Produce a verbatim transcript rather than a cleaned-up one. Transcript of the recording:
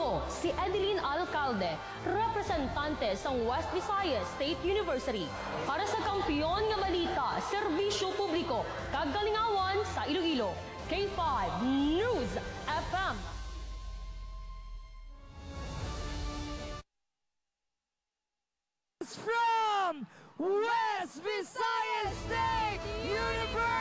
Ako, si Edeline Alcalde, representante sa West Visayas State University. Para sa kampiyon nga balita, serbisyo publiko, kagalingawan sa Iloilo. K five News F M. From West Visayas State University.